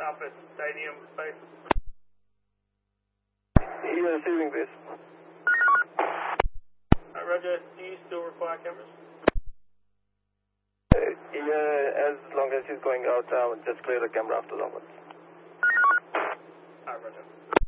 Southwest Stadium space. You're receiving this. Roger, do you still require cameras? Yeah, as long as he's going out, just clear the camera after onwards. Roger.